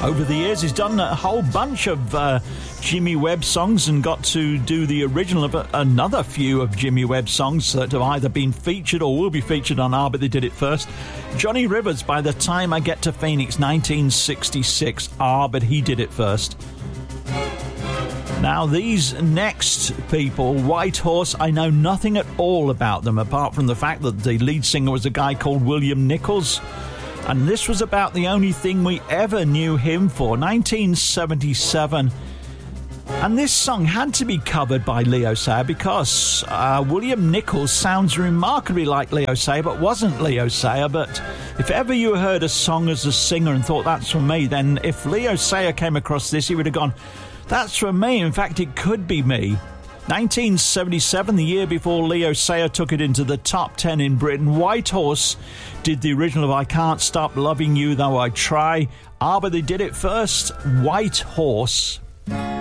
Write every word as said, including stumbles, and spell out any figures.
Over the years, he's done a whole bunch of uh, Jimmy Webb songs and got to do the original of a, another few of Jimmy Webb songs that have either been featured or will be featured on Ah, But They Did It First. Johnny Rivers, By the Time I Get to Phoenix, nineteen sixty-six. Ah, But He Did It First. Now, these next people, White Horse, I know nothing at all about them, apart from the fact that the lead singer was a guy called William Nichols. And this was about the only thing we ever knew him for, nineteen seventy-seven. And this song had to be covered by Leo Sayer because uh, William Nichols sounds remarkably like Leo Sayer, but wasn't Leo Sayer. But if ever you heard a song as a singer and thought that's from me, then if Leo Sayer came across this, he would have gone, that's from me. In fact, it could be me. nineteen seventy-seven, the year before Leo Sayer took it into the top ten in Britain, White Horse did the original of I Can't Stop Loving You Though I Try. Ah, But They Did It First. White Horse.